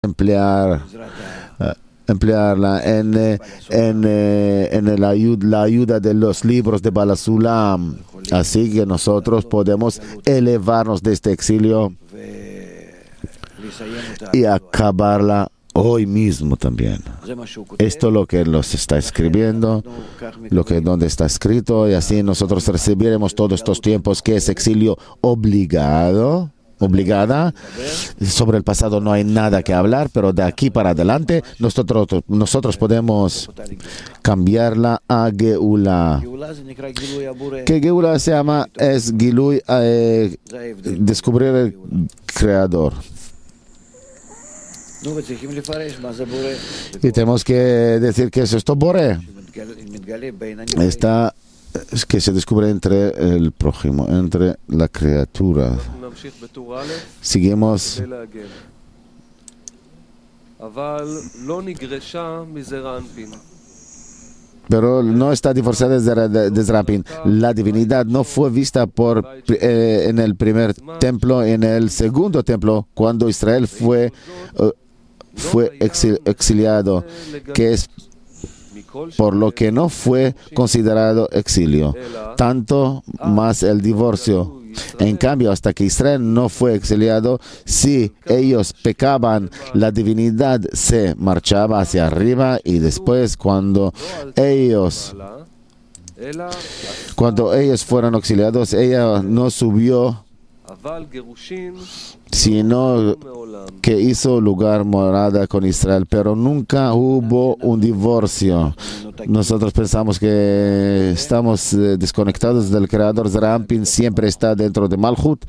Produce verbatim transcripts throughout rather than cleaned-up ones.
emplear, uh, emplearla en, en, en la, ayuda, la ayuda de los libros de Balasulam. Así que nosotros podemos elevarnos de este exilio y acabarla hoy mismo también. Esto es lo que nos está escribiendo, lo que donde está escrito, y así nosotros recibiremos todos estos tiempos que es exilio obligado, obligada. Sobre el pasado no hay nada que hablar, pero de aquí para adelante nosotros, nosotros podemos cambiarla a Geula. Que Geula se llama es Gilui, eh, descubrir el Creador. Y tenemos que decir que es esto Boré. Está que se descubre entre el prójimo, entre la criatura. Seguimos. Pero no está divorciada de Zerampin. La divinidad no fue vista por, eh, en el primer templo, en el segundo templo, cuando Israel fue, uh, fue exil, exiliado, que es por lo que no fue considerado exilio, tanto más el divorcio. En cambio, hasta que Israel no fue exiliado, si ellos pecaban, la divinidad se marchaba hacia arriba, y después cuando ellos cuando ellos fueron exiliados, ella no subió, sino que hizo lugar morada con Israel, pero nunca hubo un divorcio. Nosotros pensamos que estamos eh, desconectados del Creador. Zerampin siempre está dentro de Malhut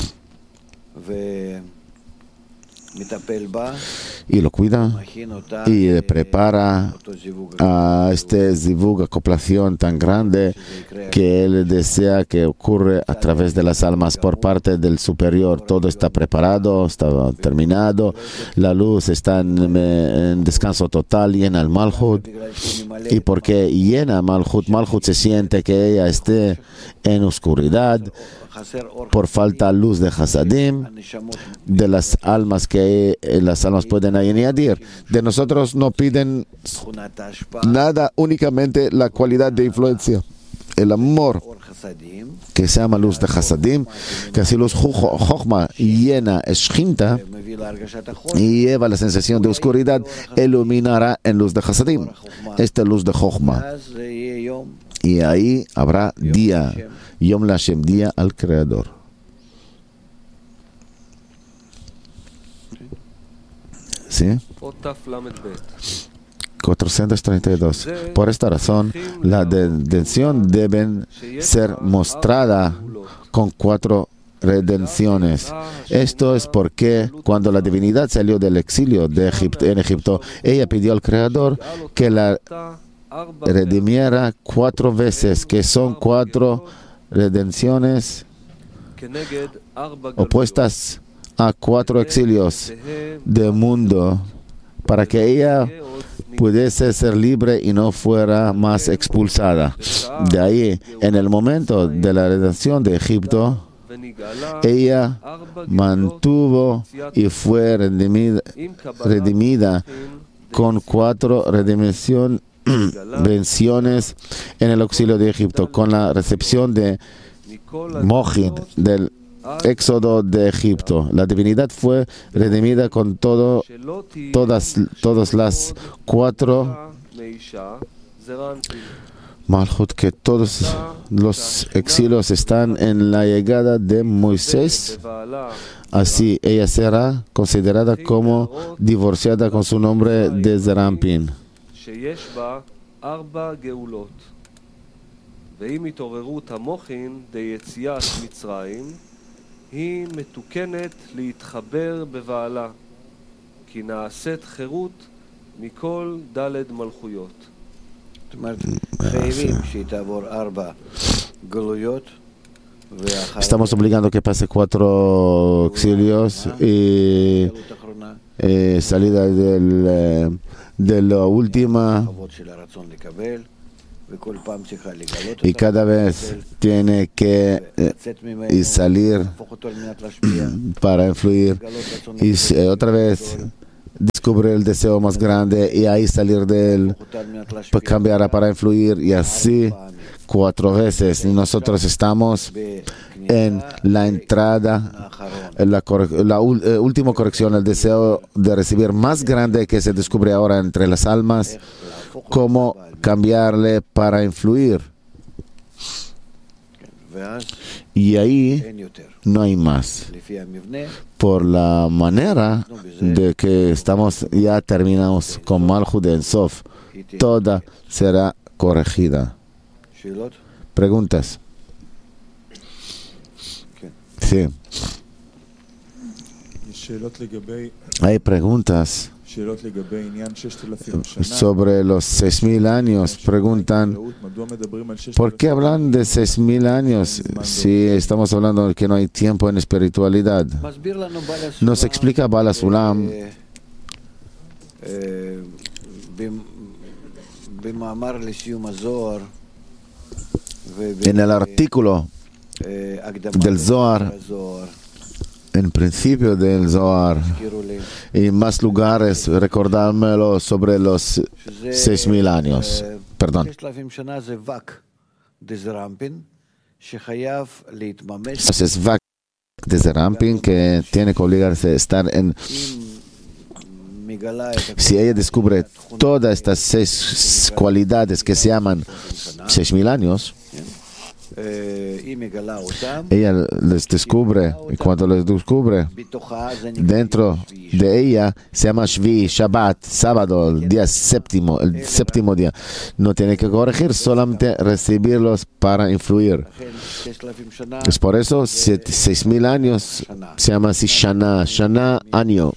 y lo cuida y eh, prepara a este zivug, acoplación tan grande que él desea que ocurra a través de las almas por parte del superior. Todo está preparado, está terminado, la luz está en, en descanso total, llena el Malhut. Y porque llena Malhut, Malhut se siente que ella esté en oscuridad por falta de luz de Hasadim, de las almas que las almas pueden añadir. De nosotros no piden nada, únicamente la cualidad de influencia, el amor, que se llama luz de Hasadim, que así luz Jochma llena Shchinta y lleva la sensación de oscuridad, iluminará en luz de Hasadim, esta luz de Jochma. Y ahí habrá día, Yom Lashem, día al Creador. ¿Sí? cuatrocientos treinta y dos. Por esta razón, la redención debe ser mostrada con cuatro redenciones. Esto es porque cuando la divinidad salió del exilio de Egipto, en Egipto, ella pidió al Creador que la redimiera cuatro veces, que son cuatro redenciones opuestas a cuatro exilios del mundo, para que ella pudiese ser libre y no fuera más expulsada. De ahí, en el momento de la redención de Egipto, ella mantuvo y fue redimida, redimida con cuatro redimisiones venciones en el auxilio de Egipto, con la recepción de Mojin, del éxodo de Egipto. La divinidad fue redimida con todo, todas, todas las cuatro Malhut, que todos los exilios están en la llegada de Moisés. Así ella será considerada como divorciada con su nombre de Zerampin. שיש בה ארבע גאולות. ועם התעוררות המוחין דיציאת מצרים, היא מתוקנת להתחבר בבעלה, כי נעשית חירות מכל דלת מלכויות. זאת אומרת, חייבים שהיא תעבור ארבע גלויות. Estamos obligando que pase cuatro exilios y eh, salida del... Eh, de la última, y cada vez tiene que eh, y salir para influir, y eh, otra vez descubrir el deseo más grande y ahí salir de él, pues cambiar para influir y así cuatro veces. Nosotros estamos en la entrada, en la, la uh, última corrección, el deseo de recibir más grande que se descubre ahora entre las almas, cómo cambiarle para influir. Y ahí no hay más. Por la manera de que estamos, ya terminamos con Malchut de Ein Sof, toda será corregida. ¿Preguntas? Sí. Hay preguntas sobre los seis mil años. Preguntan, ¿por qué hablan de seis mil años si estamos hablando de que no hay tiempo en espiritualidad? Nos explica Baal HaSulam en el artículo del Zohar, en principio del Zohar, y más lugares, recordármelo sobre los seis mil años. Perdón. Es Vak de Zerampin que tiene que obligarse a estar en. Si ella descubre todas estas seis cualidades que se llaman seis mil años, ella les descubre, y cuando les descubre, dentro de ella se llama Shvi, Shabbat, sábado, el día séptimo, el séptimo día. No tiene que corregir, solamente recibirlos para influir. Es por eso, seis mil años se llama así Shana, Shana, año.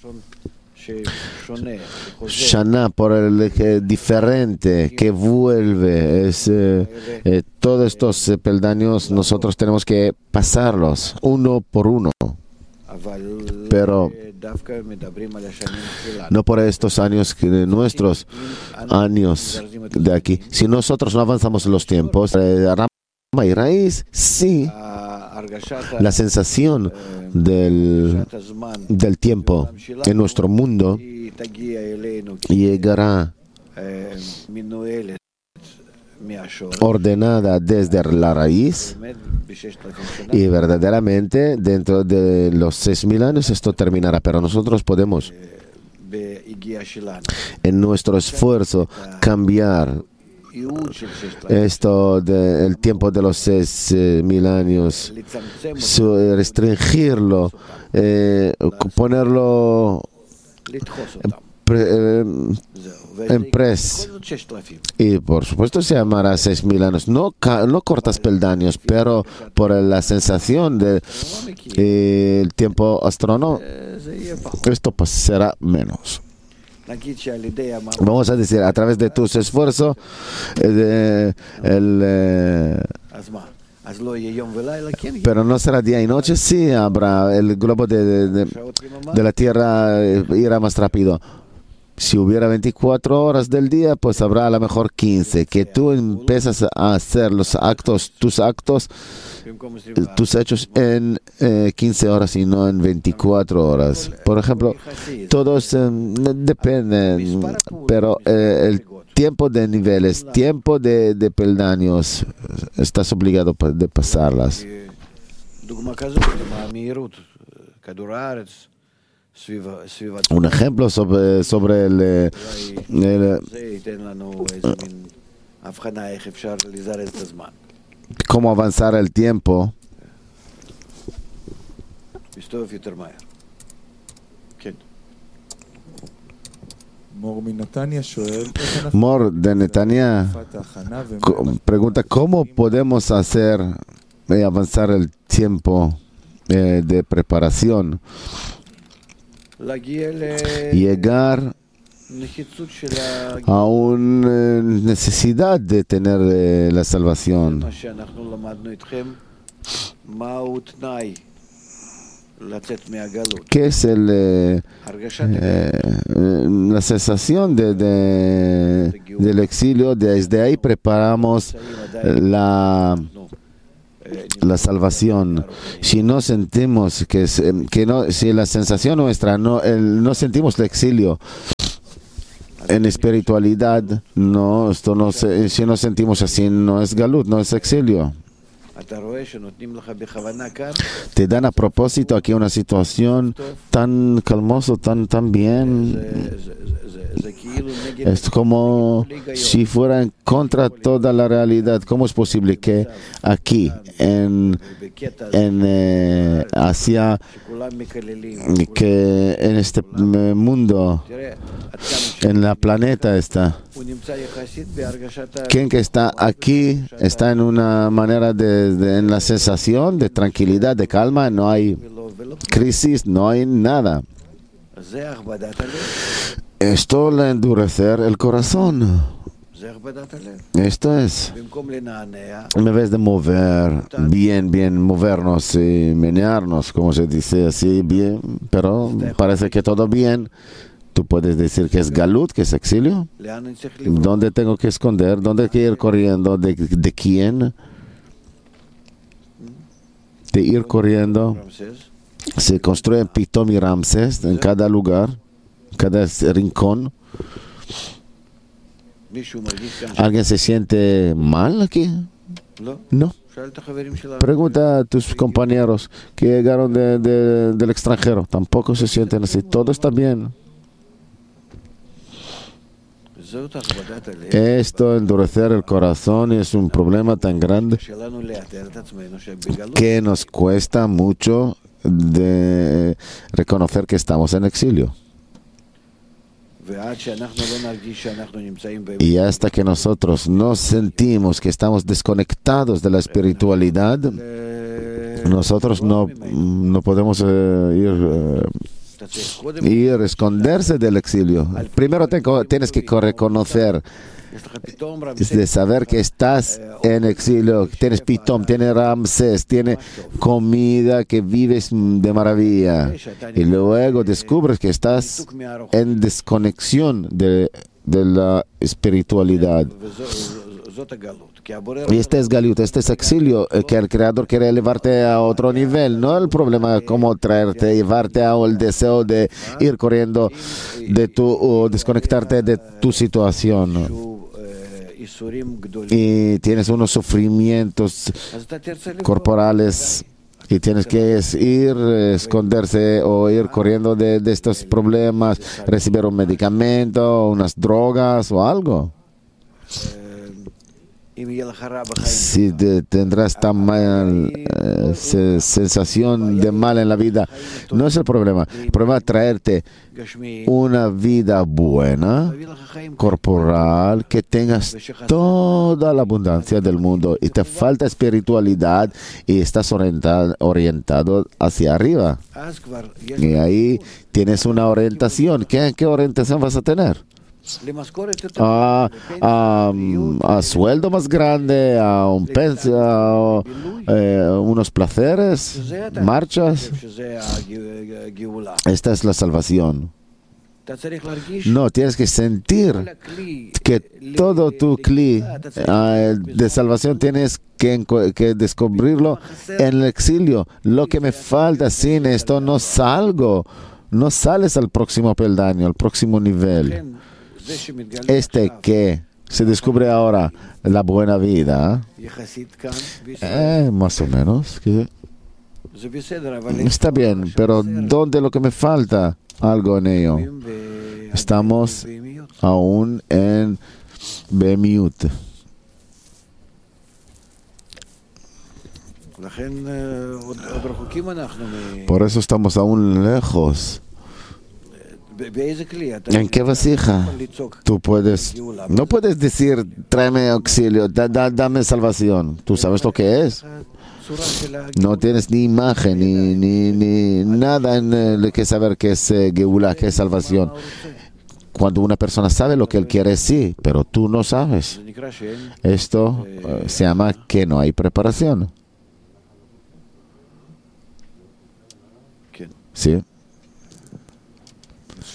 Shana, por el que diferente, que vuelve. Es, eh, eh, todos estos eh, peldaños nosotros tenemos que pasarlos uno por uno. Pero no por estos años, que nuestros años de aquí. Si nosotros no avanzamos en los tiempos, eh, rama y raíz, sí. La sensación del, del tiempo en nuestro mundo llegará ordenada desde la raíz y verdaderamente dentro de los seis mil años esto terminará, pero nosotros podemos en nuestro esfuerzo cambiar esto del tiempo de los seis eh, mil años, su, eh, restringirlo, eh, ponerlo pre, eh, en pres. Y por supuesto se llamará seis mil años. No, no cortas peldaños, pero por la sensación del de, eh, tiempo astronómico, esto pues, será menos. Vamos a decir, a través de tus esfuerzos, eh, el, eh, pero no será día y noche, sí habrá, el globo de, de, de, de la Tierra irá más rápido. Si hubiera veinticuatro horas del día, pues habrá a lo mejor quince, que tú empiezas a hacer los actos, tus actos, tus hechos en eh, quince horas y no en veinticuatro horas. Por ejemplo, todos eh, dependen, pero eh, el tiempo de niveles, tiempo de, de peldaños, estás obligado de pasarlas. Un ejemplo sobre, sobre el, el, cómo avanzar el tiempo. Mor de Netanya pregunta cómo podemos hacer eh, avanzar el tiempo eh, de preparación, llegar a una necesidad de tener eh, la salvación. ¿Qué es el, eh, eh, la sensación de, de, del exilio? Desde ahí preparamos la, la salvación. Si no sentimos que, es, que no, si la sensación nuestra no, el, no sentimos el exilio en espiritualidad, no, esto no se, si no sentimos así, no es galut, no es exilio. Te dan a propósito aquí una situación tan calmoso, tan, tan bien. Es como si fuera en contra de toda la realidad. ¿Cómo es posible que aquí, en, en eh, Asia, que en este mundo, en la planeta está, quien que está aquí está en una manera de, de en la sensación de tranquilidad, de calma, no hay crisis, no hay nada? Esto es endurecer el corazón. Esto es, en vez de mover, bien, bien, movernos y menearnos, como se dice así, bien, pero parece que todo bien. Tú puedes decir que es galut, que es exilio. ¿Dónde tengo que esconder? ¿Dónde hay que ir corriendo? ¿De, de quién? De ir corriendo. Se construye Pitom y Ramses en cada lugar, cada rincón. ¿Alguien se siente mal aquí? No. Pregunta a tus compañeros que llegaron de, de, del extranjero. Tampoco se sienten así. Todo está bien. Esto, endurecer el corazón, es un problema tan grande que nos cuesta mucho de reconocer que estamos en exilio. Y hasta que nosotros no sentimos que estamos desconectados de la espiritualidad, nosotros no, no podemos eh, ir... Eh, y esconderse del exilio. Primero tengo, tienes que reconocer, de saber que estás en exilio. Tienes Pitom, tienes Ramses, tienes comida, que vives de maravilla. Y luego descubres que estás en desconexión de, de la espiritualidad. Y este es galut, este es exilio, que el Creador quiere elevarte a otro nivel. No el problema como traerte, llevarte al deseo de ir corriendo de tu, o desconectarte de tu situación. Y tienes unos sufrimientos corporales y tienes que ir, esconderse o ir corriendo de, de estos problemas, recibir un medicamento, unas drogas o algo. Si te, tendrás tan mal eh, se, sensación de mal en la vida, no es el problema. El problema es traerte una vida buena, corporal, que tengas toda la abundancia del mundo y te falta espiritualidad y estás orientado, orientado hacia arriba. Y ahí tienes una orientación. ¿Qué, qué orientación vas a tener? A, a, a sueldo más grande, a un pensión, eh, unos placeres, marchas. Esta es la salvación. No, tienes que sentir que todo tu cli uh, de salvación tienes que, que descubrirlo en el exilio. Lo que me falta, sin esto no salgo, no sales al próximo peldaño, al próximo nivel. Este que se descubre ahora, la buena vida, eh, más o menos, que está bien, pero ¿dónde lo que me falta? Algo en ello. Estamos aún en Bemiut. Por eso estamos aún lejos. ¿En qué vasija? Tú puedes, no puedes decir, tráeme auxilio, da, da, dame salvación. ¿Tú sabes lo que es? No tienes ni imagen, ni, ni, ni nada en el que saber qué es eh, Geula, qué es salvación. Cuando una persona sabe lo que él quiere, sí, pero tú no sabes. Esto eh, se llama que no hay preparación.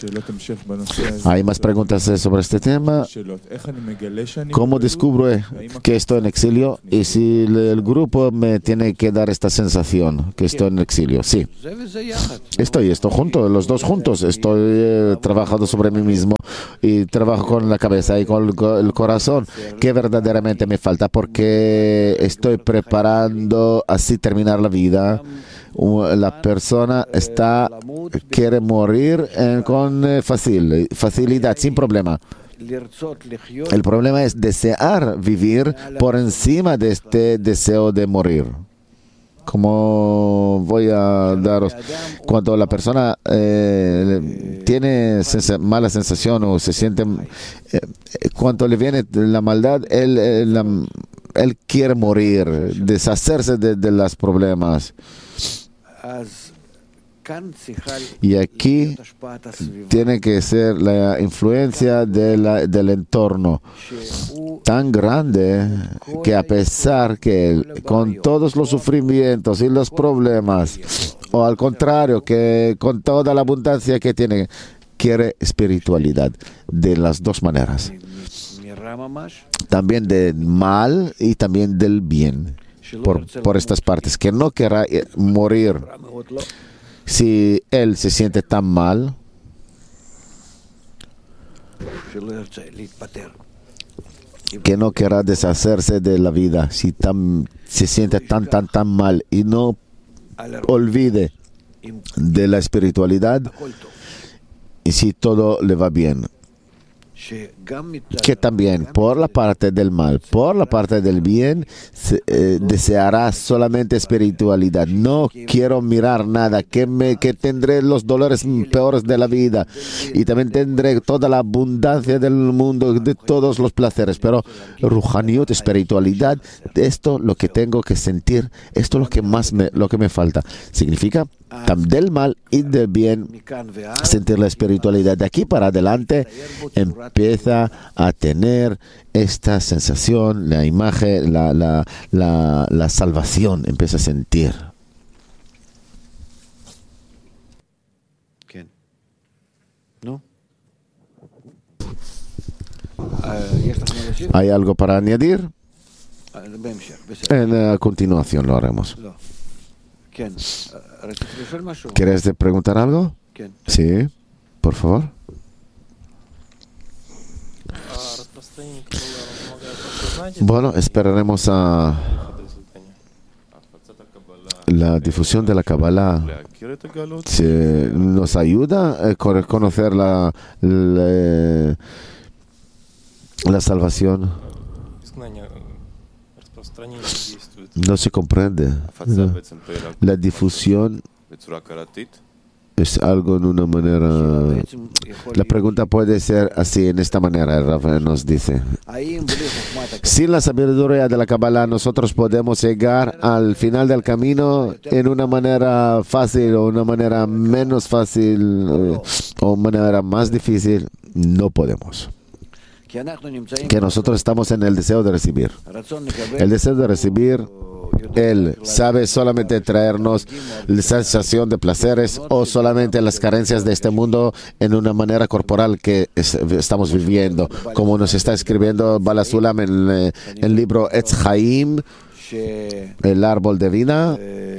Hay más preguntas sobre este tema. ¿Cómo descubro que estoy en exilio? Y si el grupo me tiene que dar esta sensación que estoy en exilio. Sí. Estoy, estoy junto, los dos juntos. Estoy eh, trabajando sobre mí mismo y trabajo con la cabeza y con el corazón. ¿Qué verdaderamente me falta? Porque estoy preparando así terminar la vida. La persona está quiere morir eh, con eh, facil, facilidad, sin problema. El problema es desear vivir por encima de este deseo de morir. Como voy a daros, cuando la persona eh, tiene sensa, mala sensación o se siente, eh, cuando le viene la maldad, él, él, la, él quiere morir, deshacerse de, de los problemas. Y aquí tiene que ser la influencia de la, del entorno tan grande que a pesar que él, con todos los sufrimientos y los problemas, o al contrario, que con toda la abundancia que tiene, quiere espiritualidad de las dos maneras. También del mal y también del bien. Por, por estas partes, que no querrá morir si él se siente tan mal, que no querrá deshacerse de la vida si tan, se siente tan, tan, tan mal y no olvide de la espiritualidad y si todo le va bien. Que también por la parte del mal, por la parte del bien, se, eh, deseará solamente espiritualidad. No quiero mirar nada, que, me, que tendré los dolores peores de la vida y también tendré toda la abundancia del mundo, de todos los placeres, pero Ruhaniut, espiritualidad, esto lo que tengo que sentir, esto es lo que más me, lo que me falta. Significa del mal y del bien, sentir la espiritualidad. De aquí para adelante empieza a tener esta sensación, la imagen, la, la, la, la salvación, empieza a sentir. ¿No? ¿Hay algo para añadir? En la continuación lo haremos. ¿Quieres preguntar algo? Sí, por favor. Bueno, esperaremos a la difusión de la Kabbalah. ¿Nos ayuda a conocer la, la, la salvación? No se comprende. No. La difusión es algo en una manera. La pregunta puede ser así, en esta manera, Rafael nos dice. Sin la sabiduría de la Kabbalah, nosotros podemos llegar al final del camino en una manera fácil o una manera menos fácil o una manera más difícil. No podemos. Que nosotros estamos en el deseo de recibir. El deseo de recibir, Él sabe solamente traernos la sensación de placeres o solamente las carencias de este mundo en una manera corporal que es, estamos viviendo. Como nos está escribiendo Bala Sulam en el, el libro Etz Chaim, el árbol de vida,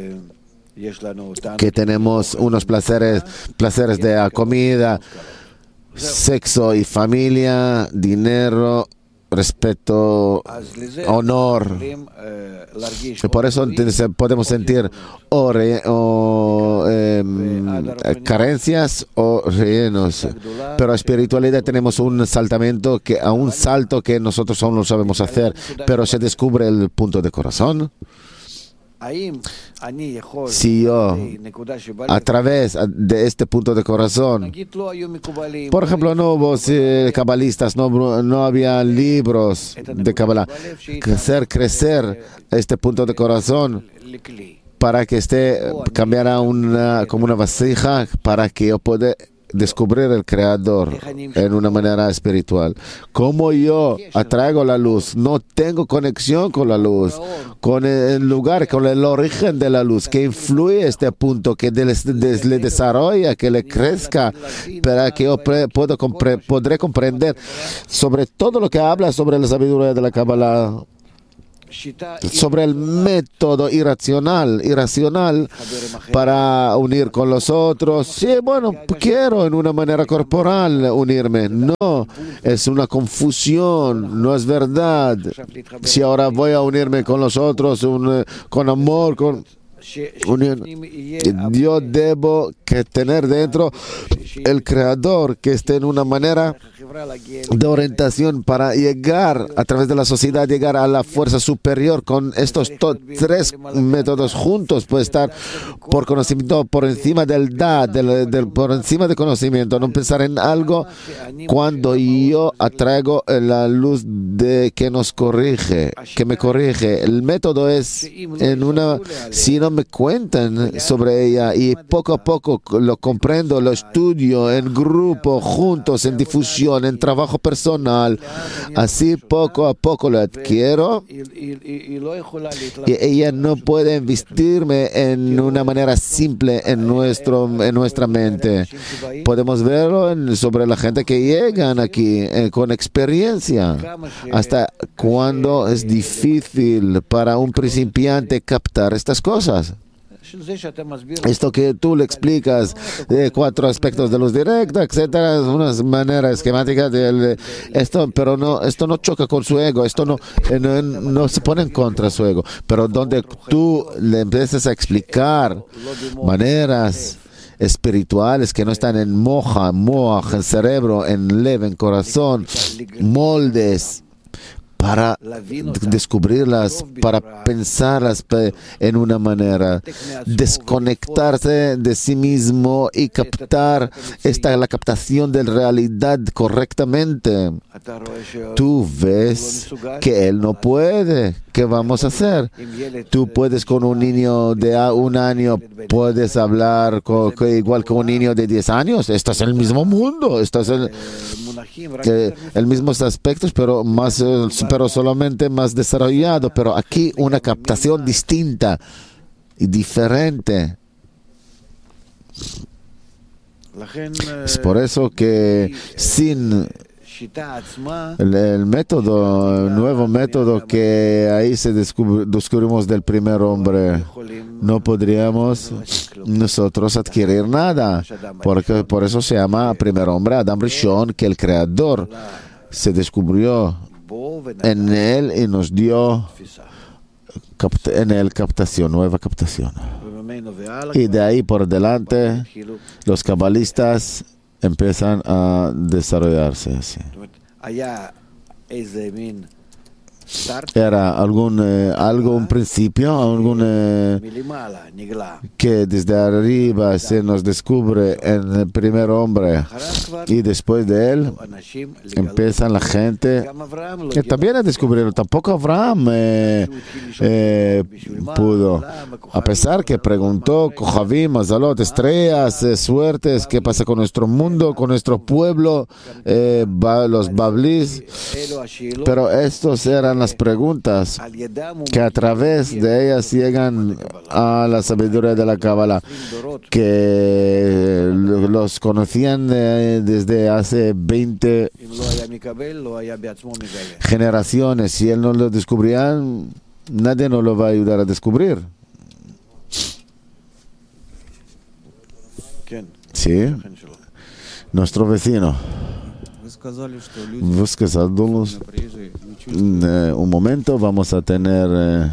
que tenemos unos placeres, placeres de la comida, sexo y familia, dinero, respeto, honor. Y por eso podemos sentir o, re, o eh, carencias o rellenos. Pero espiritualidad tenemos un saltamiento, que, a un salto que nosotros aún no sabemos hacer, pero se descubre el punto de corazón. Si yo, a través de este punto de corazón, por ejemplo, no hubo eh, cabalistas, no, no había libros de Kabbalah, hacer crecer este punto de corazón para que esté cambiara una, como una vasija, para que yo pueda descubrir el Creador en una manera espiritual. Como yo atraigo la luz, no tengo conexión con la luz, con el lugar, con el origen de la luz, que influye este punto, que le desarrolla, que le crezca, para que yo puedo compre podré comprender sobre todo lo que habla sobre la sabiduría de la Kabbalah, sobre el método irracional, irracional para unir con los otros. Sí, bueno, quiero en una manera corporal unirme. No, es una confusión, no es verdad. Si ahora voy a unirme con los otros, un, con amor, con... yo debo que tener dentro el Creador, que esté en una manera de orientación para llegar a través de la sociedad, llegar a la fuerza superior. Con estos tres métodos juntos puede estar por conocimiento, por encima del da, del, del, por encima del conocimiento, no pensar en algo cuando yo atraigo la luz de que nos corrige, que me corrige. El método es en una, si no me cuentan sobre ella y poco a poco lo comprendo, lo estudio en grupo, juntos, en difusión, en trabajo personal, así poco a poco lo adquiero y ella no puede investirme en una manera simple en, nuestro, en nuestra mente. Podemos verlo en, sobre la gente que llegan aquí eh, con experiencia, hasta cuando es difícil para un principiante captar estas cosas. Esto que tú le explicas de cuatro aspectos de luz directa, etcétera, es una manera esquemática de esto, pero no, esto no choca con su ego, esto no, no, no se pone en contra de su ego, pero donde tú le empiezas a explicar maneras espirituales que no están en moja, moaj, en cerebro, en lev, en corazón, moldes para descubrirlas, para pensarlas en una manera, desconectarse de sí mismo y captar esta, la captación de la realidad correctamente. Tú ves que él no puede. ¿Qué vamos a hacer? Tú puedes con un niño de un año, puedes hablar con, igual que un niño de diez años. Estás en el mismo mundo, estás en eh, el mismos aspectos, pero más, pero solamente más desarrollado. Pero aquí una captación distinta y diferente. Es por eso que sin El, el método, el nuevo método que ahí se descubri, descubrimos del primer hombre, no podríamos nosotros adquirir nada, porque por eso se llama primer hombre, Adam Rishon, que el Creador se descubrió en él y nos dio en él captación, nueva captación. Y de ahí por delante, los cabalistas empiezan a desarrollarse así. Era algún eh, algo, un principio, algún eh, que desde arriba se nos descubre en el primer hombre y después de él empiezan la gente que también a descubrirlo. Tampoco Abraham eh, eh, pudo, a pesar que preguntó Kohavim, Mazalot, estrellas, eh, suertes, qué pasa con nuestro mundo, con nuestro pueblo, eh, los Bablis, pero estos eran las preguntas que a través de ellas llegan a la sabiduría de la Kabbalah, que los conocían eh, desde hace veinte generaciones. Si él no lo descubría, nadie nos lo va a ayudar a descubrir. Sí, nuestro vecino. Voscasados, eh, un momento vamos a tener eh,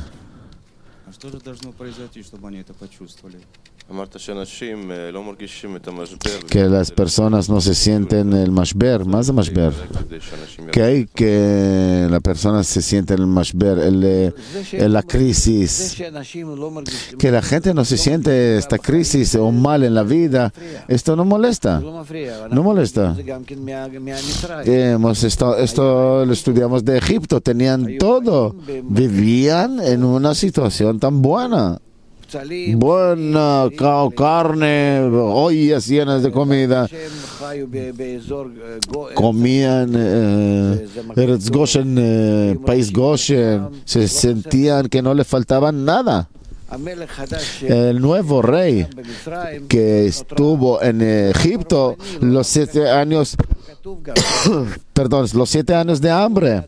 que las personas no se sienten el mashber, más de mashber, que hay que la persona se siente el mashber, el, el, la crisis, que la gente no se siente esta crisis o mal en la vida. Esto no molesta, no molesta. Hemos estado, esto lo estudiamos de Egipto, tenían todo, vivían en una situación tan buena. buena ca- carne, ollas llenas de comida. Comían eh, Eretz Goshen, eh, país Goshen, se sentían que no le faltaban nada. El nuevo rey que estuvo en Egipto los siete años, perdón, los siete años de hambre,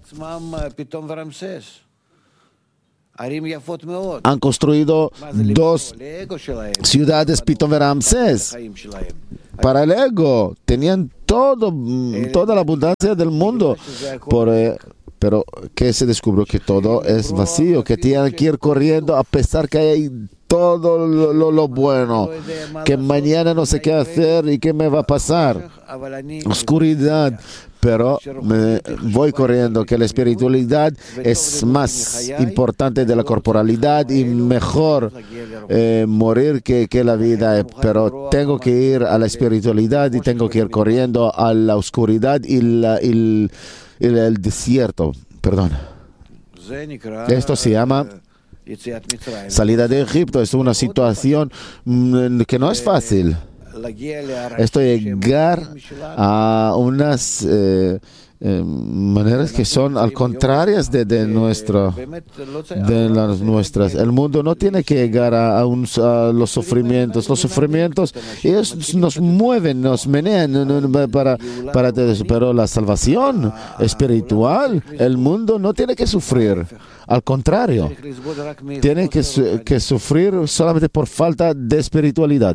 han construido dos ciudades, Pitom y Ramsés, para el ego. Tenían todo, toda la abundancia del mundo, por, eh, pero que se descubrió que todo es vacío, que tienen que ir corriendo a pesar que hay todo lo, lo, lo bueno, que mañana no sé qué hacer y qué me va a pasar. Oscuridad. Pero me voy corriendo, que la espiritualidad es más importante de la corporalidad y mejor eh, morir que, que la vida. Pero tengo que ir a la espiritualidad y tengo que ir corriendo a la oscuridad y, la, y el, el, el desierto. Perdón. Esto se llama salida de Egipto. Es una situación mm, que no es fácil. Esto llegar a unas eh, eh, maneras que son al contrarias de, de, nuestro, de las nuestras. El mundo no tiene que llegar a, a, un, a los sufrimientos. Los sufrimientos, ellos nos mueven, nos menean para, para, pero la salvación espiritual, el mundo no tiene que sufrir. Al contrario, tiene que, que sufrir solamente por falta de espiritualidad.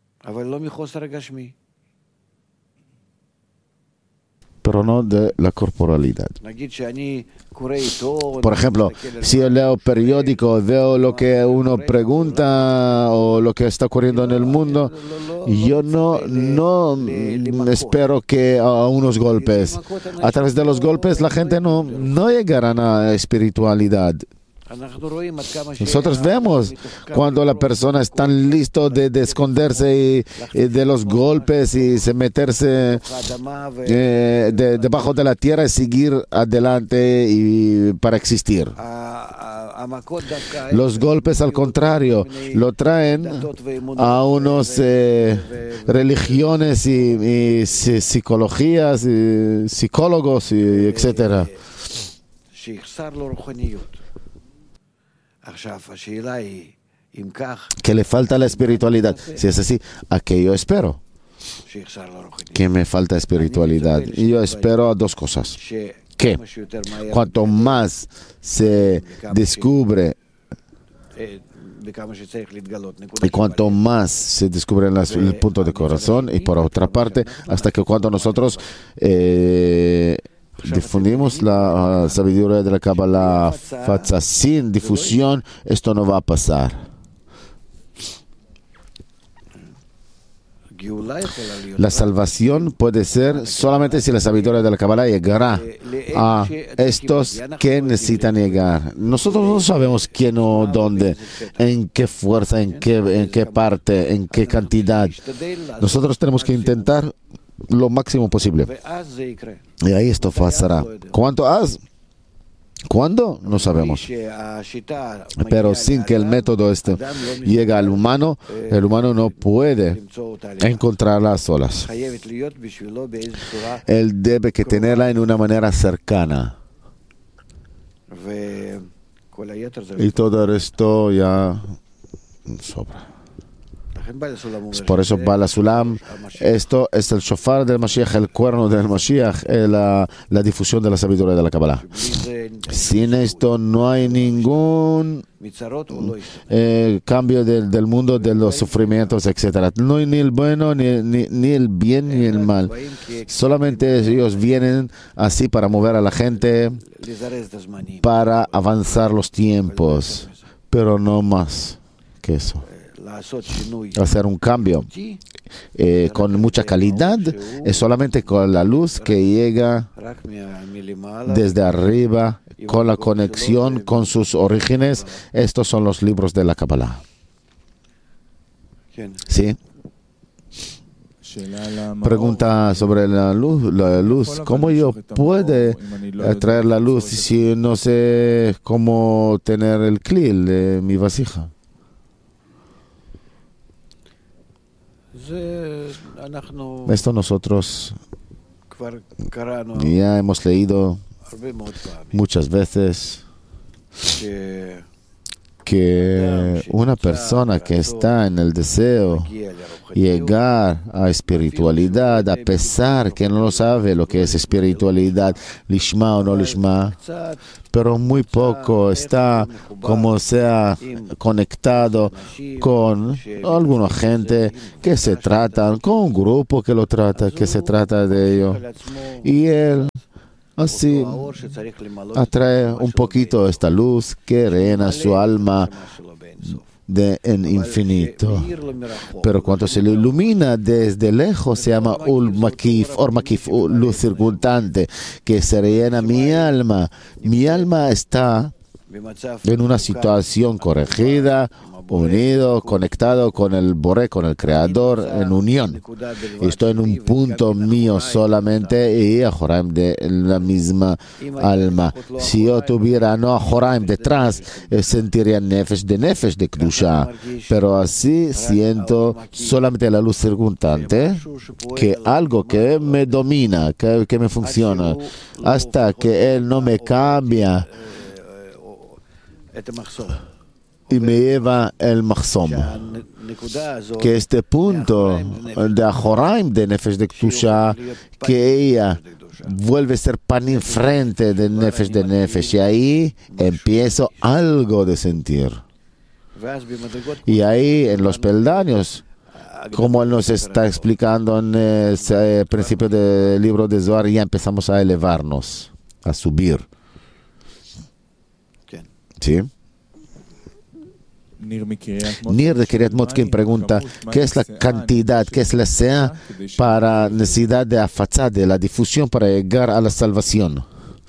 Pero no de la corporalidad. Por ejemplo, si yo leo periódico, veo lo que uno pregunta o lo que está ocurriendo en el mundo, yo no, no espero que a unos golpes. A través de los golpes la gente no, no llegará a la espiritualidad. Nosotros vemos cuando la persona está listo de, de esconderse y, y de los golpes y se meterse eh, de, debajo de la tierra y seguir adelante y para existir. Los golpes, al contrario, lo traen a unos eh, religiones y, y, y psicologías, y psicólogos, y, etcétera. Que le falta la espiritualidad. Si es así, ¿a qué yo espero? Que me falta espiritualidad. Y yo espero a dos cosas. Que cuanto más se descubre y cuanto más se descubre en las, el punto de corazón, y por otra parte, hasta que cuando nosotros eh, difundimos la uh, sabiduría de la Kabbalah facha sin difusión, esto no va a pasar. La salvación puede ser solamente si la sabiduría de la Kabbalah llegará a estos que necesitan llegar. Nosotros no sabemos quién o dónde, en qué fuerza, en qué, en qué parte, en qué cantidad. Nosotros tenemos que intentar lo máximo posible. Y ahí esto pasará. ¿Cuánto has? ¿Cuándo? No sabemos. Pero sin que el método este llegue al humano, el humano no puede encontrarla a solas. Él debe que tenerla en una manera cercana. Y todo esto ya sobra. Por eso Bala Sulam, esto es el shofar del Mashiach, el cuerno del Mashiach, la, la difusión de la sabiduría de la Kabbalah. Sin esto no hay ningún eh, cambio del, del mundo de los sufrimientos, etcétera. No hay ni el bueno, ni, ni, ni el bien, ni el mal. Solamente ellos vienen así para mover a la gente, para avanzar los tiempos, pero no más que eso. Hacer un cambio eh, con mucha calidad es solamente con la luz que llega desde arriba, con la conexión con sus orígenes. Estos son los libros de la Kabbalah. ¿Sí? Pregunta sobre la luz, la luz. ¿Cómo yo puedo atraer la luz si no sé cómo tener el cli de mi vasija? Esto nosotros ya hemos leído muchas veces que una persona que está en el deseo llegar a espiritualidad, a pesar que no sabe lo que es espiritualidad, lishma o no lishma, pero muy poco está como sea conectado con alguna gente que se tratan, con un grupo que lo trata, que se trata de ello. Y él así atrae un poquito esta luz que rellena su alma de, en infinito. Pero cuando se le ilumina desde lejos se llama Ul Makif, Or Makif, luz circundante, que se rellena mi alma. Mi alma está en una situación corregida, unido, conectado con el Boré, con el Creador, en unión. Estoy en un punto mío solamente y a Joraim de la misma alma. Si yo tuviera no a Joraim detrás, sentiría Nefesh de Nefesh de Kedusha. Pero así siento solamente la luz circundante, que algo que me domina, que, que me funciona, hasta que Él no me cambia y me lleva el Mahsom, que este punto de Ajoraim de Nefesh de Kedusha, que ella vuelve a ser panim frente de Nefesh de Nefesh, y ahí empiezo algo de sentir. Y ahí en los peldaños, como él nos está explicando en el principio del libro de Zohar, ya empezamos a elevarnos, a subir. ¿Sí? Nir de Kiryat Motzkin pregunta, ¿qué es la cantidad, qué es la sea para necesidad de afachar, de la difusión para llegar a la salvación?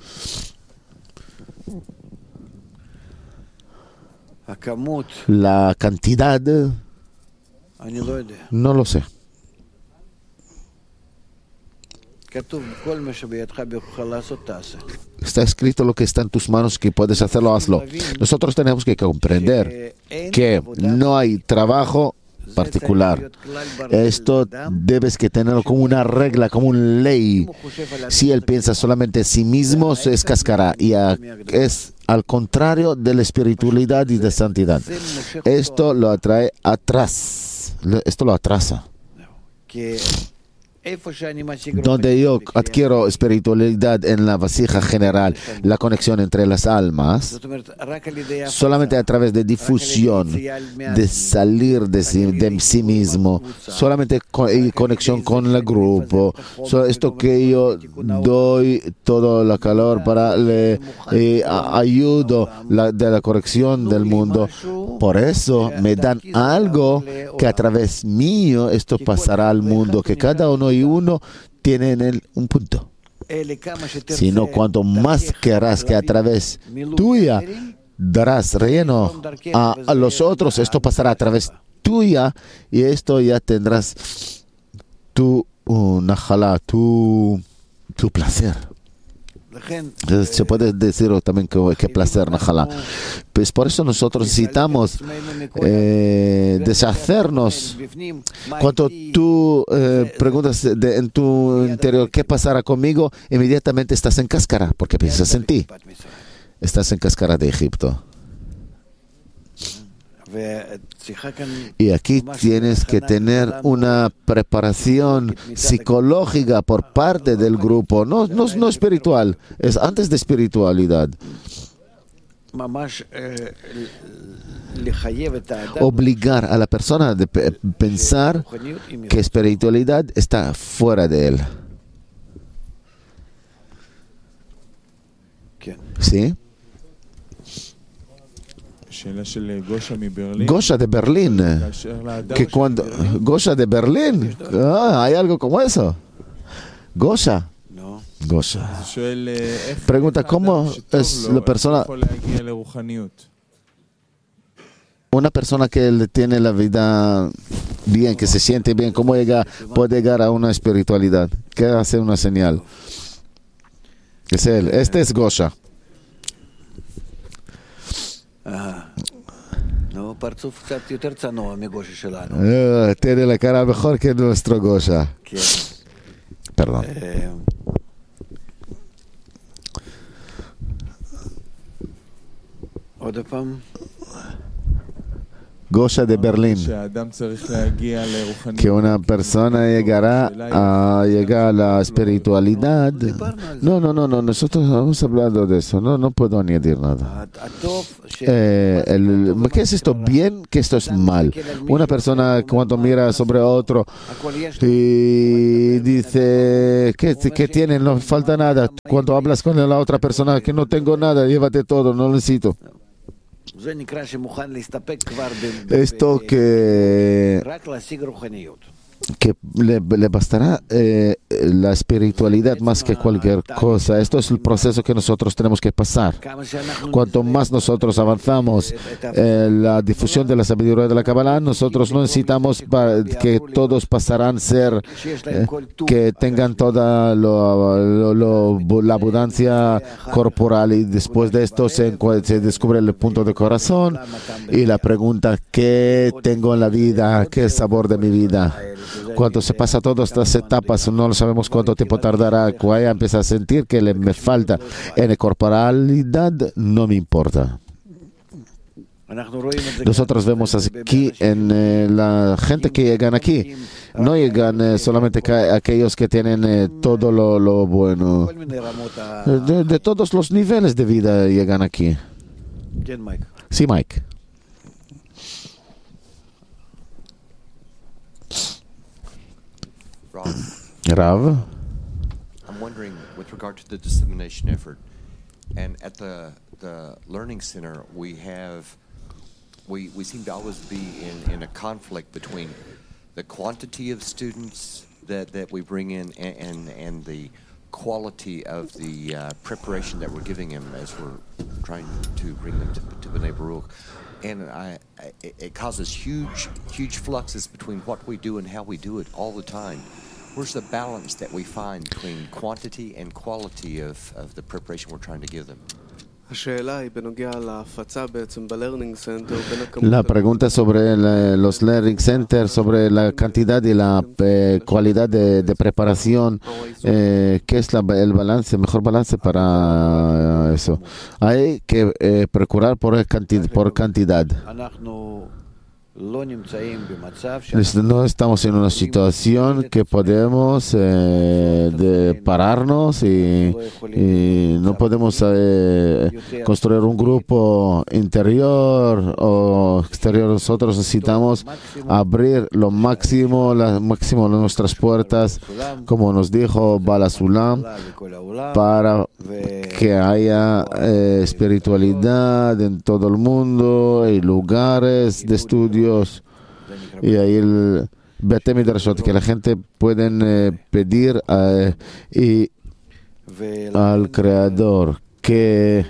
La cantidad, no lo sé. Está escrito lo que está en tus manos, que puedes hacerlo, hazlo. Nosotros tenemos que comprender que no hay trabajo particular. Esto debes que tenerlo como una regla, como una ley. Si él piensa solamente en sí mismo, es cascará. Y a, es al contrario de la espiritualidad y de santidad. Esto lo atrae atrás. Esto lo atrasa. Donde yo adquiero espiritualidad en la vasija general, la conexión entre las almas, solamente a través de difusión, de salir de sí, de sí mismo, solamente con, conexión con el grupo, so, esto que yo doy todo el calor para le eh, ayudo la, de la corrección del mundo. Por eso me dan algo que a través mío esto pasará al mundo, que cada uno y uno tiene en él un punto. Sino cuanto más querrás que a través tuya darás relleno a, a los otros, esto pasará a través tuya y esto ya tendrás tu uh, najalá, tu, tu placer. Se puede decir también que, que placer, najalá. Pues por eso nosotros necesitamos eh, deshacernos. Cuando tú eh, preguntas de, en tu interior qué pasará conmigo, inmediatamente estás en cáscara, porque piensas en ti. Estás en cáscara de Egipto. Y aquí tienes que tener una preparación psicológica por parte del grupo, no, no, no espiritual, es antes de espiritualidad. Obligar a la persona a pensar que espiritualidad está fuera de él. ¿Sí? Gosha de Berlín, que cuando Gosha de Berlín, ah, hay algo como eso. Gosha, Gosha. Pregunta, ¿cómo es la persona? Una persona que tiene la vida bien, que se siente bien, ¿cómo llega, puede llegar a una espiritualidad? ¿Qué hace una señal? Es él. Este es Gosha. Eh, tiene la cara mejor que nuestro Gosha. Perdón. Gosha de Berlín, que una persona llegará a llegar a la espiritualidad. No, no, no, no, nosotros hemos hablado de eso, no, no puedo añadir nada. Eh, el, ¿Qué es esto bien? ¿Qué esto es mal? Una persona cuando mira sobre otro y dice que, que tiene, no falta nada. Cuando hablas con la otra persona que no tengo nada, llévate todo, no necesito. Esto que, que le, le bastará eh, la espiritualidad más que cualquier cosa. Esto es el proceso que nosotros tenemos que pasar. Cuanto más nosotros avanzamos en la difusión de la sabiduría de la Kabbalah, nosotros no necesitamos que todos pasarán a ser, eh, que tengan toda lo, lo, lo, la abundancia corporal, y después de esto se, se descubre el punto de corazón y la pregunta: ¿qué tengo en la vida? ¿Qué es el sabor de mi vida? Cuando se pasa todas estas etapas, no sabemos cuánto tiempo tardará. Cuando empieza a sentir que le, me falta en la corporalidad, no me importa. Nosotros vemos aquí en eh, la gente que llegan aquí, no llegan eh, solamente aquellos que tienen eh, todo lo, lo bueno. De, de todos los niveles de vida llegan aquí. Sí, Mike. Rav, I'm wondering, with regard to the dissemination effort, and at the the learning center, we have we we seem to always be in in a conflict between the quantity of students that that we bring in and and, and the quality of the uh, preparation that we're giving them as we're trying to bring them to, to B'nai Baruch. And I, I, it causes huge, huge fluxes between what we do and how we do it all the time. Where's the balance that we find between quantity and quality of, of the preparation we're trying to give them? La pregunta sobre el, los Learning Centers, sobre la cantidad y la eh, cualidad de, de preparación, eh, ¿qué es la, el balance, el mejor balance para eso? Hay que eh, procurar por, canti, por cantidad. No estamos en una situación que podemos eh, de pararnos y, y no podemos eh, construir un grupo interior o exterior. Nosotros necesitamos abrir lo máximo, la máximo de nuestras puertas, como nos dijo Bala Sulam, para que haya eh, espiritualidad en todo el mundo y lugares de estudio. Y ahí el Bete Midrashot, que la gente puede eh, pedir a, y, al Creador que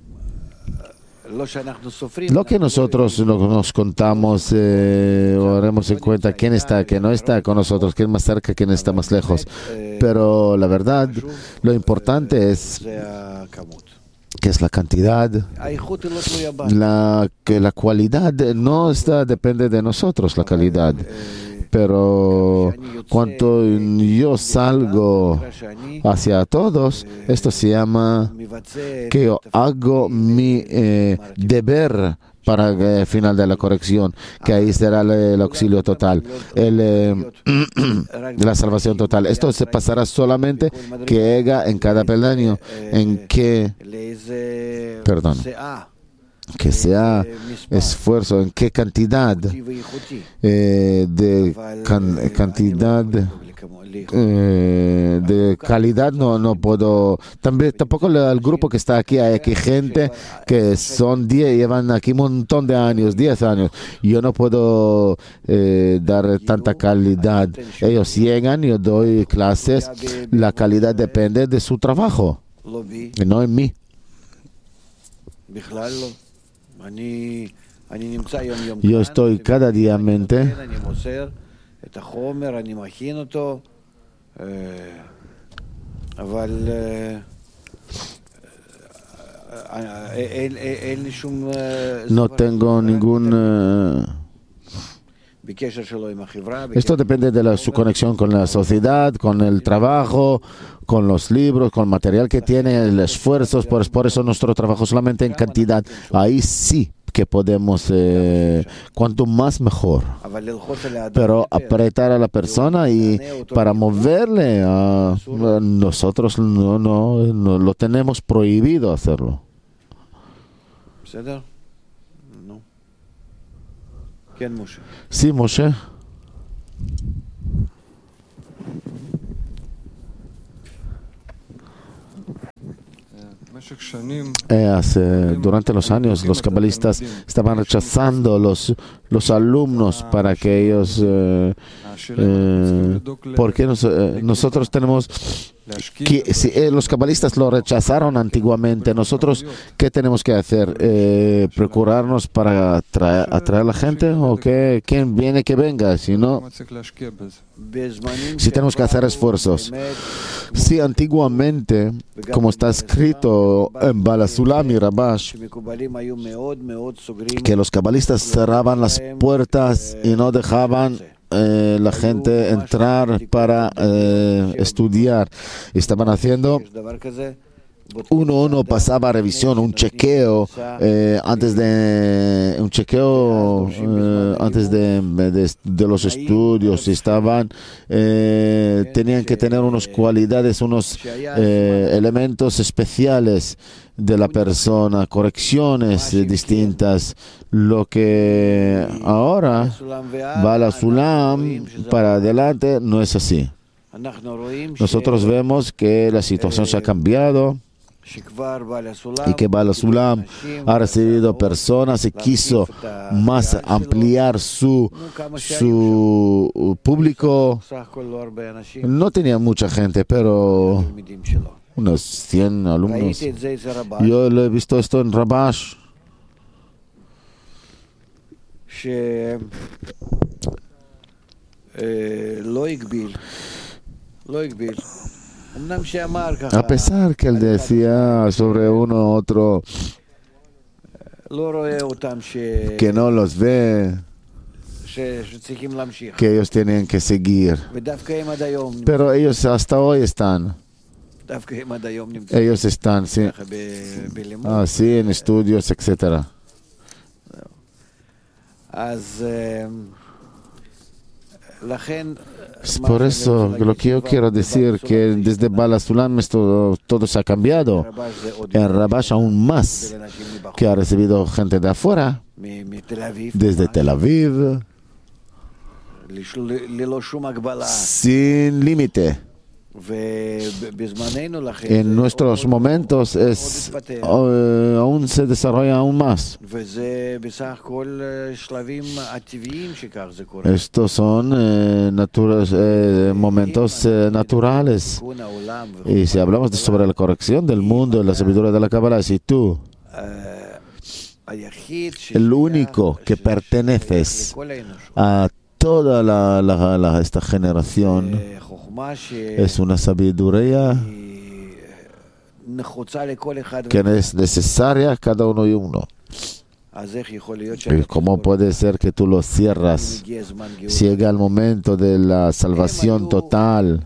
lo que nosotros nos contamos eh, o haremos en cuenta quién está, quién no está con nosotros, quién más cerca, quién está más lejos. Pero la verdad, lo importante es que es la cantidad, la, que la cualidad no está, depende de nosotros, la calidad. Pero cuando yo salgo hacia todos, esto se llama que yo hago mi eh, deber para el final de la corrección, que ahí será el, el auxilio total, el, eh, la salvación total. Esto se pasará solamente que haga en cada peldaño, en que, perdón, que sea esfuerzo, en qué cantidad eh, de can, cantidad eh, de calidad no no puedo. También tampoco el grupo que está aquí, hay aquí gente que son diez, llevan aquí un montón de años, diez años. Yo no puedo eh, dar tanta calidad. Ellos llegan, yo doy clases, la calidad depende de su trabajo, no en mí. Yo estoy cada día mente No tengo ningún... Uh, esto depende de la, su conexión con la sociedad, con el trabajo, con los libros, con el material que tiene, el esfuerzo. Por, por eso nuestro trabajo solamente en cantidad. Ahí sí que podemos, eh, cuanto más mejor. Pero apretar a la persona y para moverle, a, a nosotros no, no, no lo tenemos prohibido hacerlo. Sí, Moshe. Eh, hace, durante los años los cabalistas estaban rechazando los, los alumnos para que ellos eh, eh, porque nos, eh, nosotros tenemos que, si eh, los cabalistas lo rechazaron antiguamente, nosotros ¿qué tenemos que hacer? Eh, procurarnos para atraer, atraer a la gente o que quien viene que venga, si no, si tenemos que hacer esfuerzos. Si antiguamente, como está escrito en Balasulam y Rabash, que los cabalistas cerraban las puertas y no dejaban eh, la gente entrar para eh, estudiar. Estaban haciendo uno uno pasaba revisión, un chequeo eh, antes de un chequeo eh, antes de, de, de los estudios. Estaban eh, tenían que tener unas cualidades, unos eh, elementos especiales de la persona, correcciones distintas. Lo que ahora va a la Sulam para adelante no es así. Nosotros vemos que la situación se ha cambiado y que Baal Sulam ha recibido personas y quiso más ampliar su, su público. No tenía mucha gente, pero unos cien alumnos. Yo lo he visto esto en Rabash. A pesar que él decía sobre uno u otro que no los ve, que ellos tienen que seguir, pero ellos hasta hoy están. Ellos están, sí, así en estudios, etcétera. Por eso, lo que yo quiero decir que desde Baal Sulam esto todo se ha cambiado. En Rabash aún más, que ha recibido gente de afuera, desde Tel Aviv, sin límite. En nuestros momentos es, uh, aún se desarrolla aún más. Estos son eh, natura, eh, momentos eh, naturales. Y si hablamos de, sobre la corrección del mundo, la sabiduría de la Kabbalah, si tú, el único que perteneces a toda la, la, la, esta generación, es una sabiduría que es necesaria a cada uno y uno. ¿Cómo puede ser que tú lo cierras? Si llega el momento de la salvación total.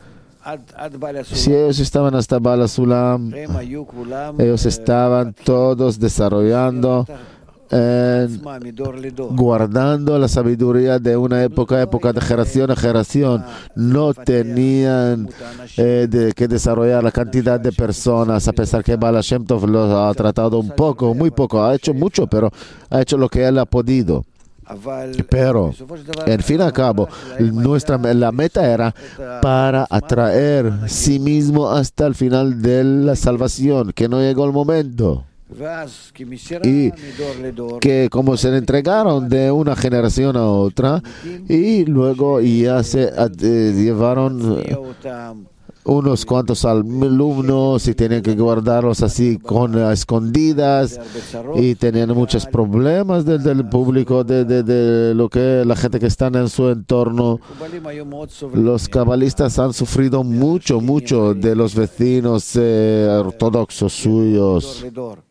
Si ellos estaban hasta Baal Sulam, ellos estaban todos desarrollando, En, guardando la sabiduría de una época a época, de generación a generación. No tenían eh, de, que desarrollar la cantidad de personas, a pesar que Baal Shem Tov los ha tratado un poco, muy poco, ha hecho mucho, pero ha hecho lo que él ha podido. Pero, en fin y al cabo, nuestra, la meta era para atraer sí mismo hasta el final de la salvación, que no llegó el momento. Y que como se le entregaron de una generación a otra y luego ya se eh, llevaron unos cuantos alumnos y tenían que guardarlos así con a escondidas y tenían muchos problemas del, del público, de, de, de lo que la gente que está en su entorno. Los cabalistas han sufrido mucho, mucho de los vecinos eh, ortodoxos suyos.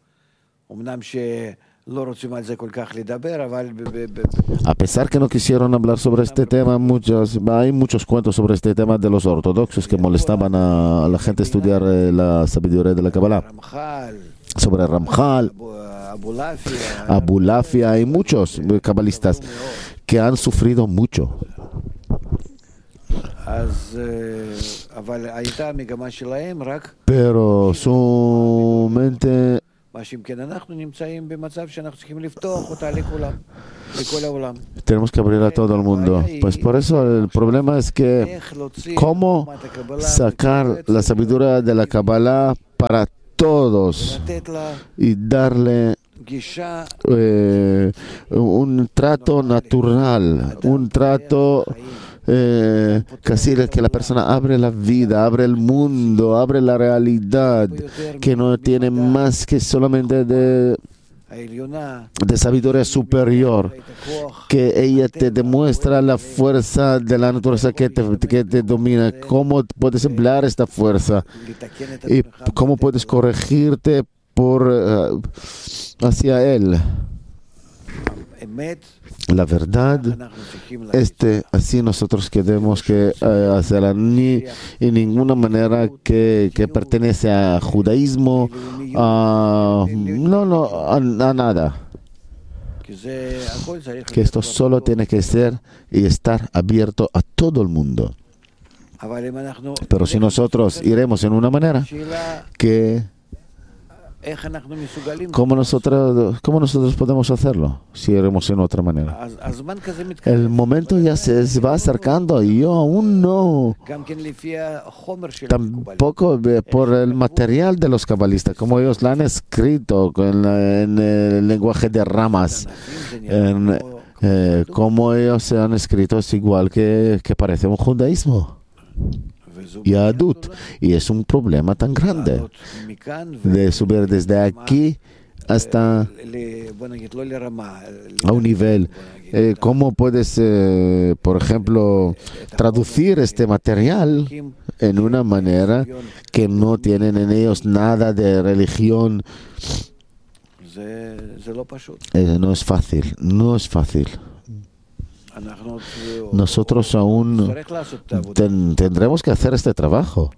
A pesar que no quisieron hablar sobre este tema, muchos, hay muchos cuentos sobre este tema de los ortodoxos que molestaban a la gente estudiar eh, la sabiduría de la Kabbalah. Sobre Ramchal, Abulafia, hay muchos cabalistas que han sufrido mucho. Pero su mente tenemos que abrir a todo el mundo. Pues por eso el problema es que cómo sacar la sabiduría de la Kabbalah para todos y darle eh, un trato natural, un trato Eh, casi que la persona abre la vida, abre el mundo, abre la realidad, que no tiene más que solamente de, de sabiduría superior, que ella te demuestra la fuerza de la naturaleza que te, que te domina, cómo puedes emplear esta fuerza y cómo puedes corregirte por uh, hacia él. La verdad, este, así nosotros tenemos que uh, hacerla, ni en ninguna manera que, que pertenece a judaísmo, uh, no, no, a, a nada. Que esto solo tiene que ser y estar abierto a todo el mundo. Pero si nosotros iremos en una manera que ¿Cómo nosotros, ¿Cómo nosotros podemos hacerlo si iremos en otra manera? El momento ya se va acercando y yo aún no. Tampoco por el material de los cabalistas, como ellos lo han escrito en, la, en el lenguaje de ramas, en, eh, como ellos se han escrito, es igual que, que parece un judaísmo. Yadut, y es un problema tan grande de subir desde aquí hasta a un nivel. Eh, ¿Cómo puedes, eh, por ejemplo, traducir este material en una manera que no tienen en ellos nada de religión? Eh, no es fácil, no es fácil. Nosotros aún ten, tendremos que hacer este trabajo.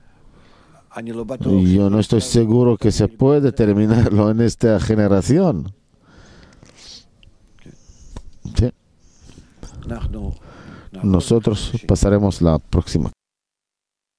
Yo no estoy seguro que se puede terminarlo en esta generación. Sí. Nosotros pasaremos la próxima.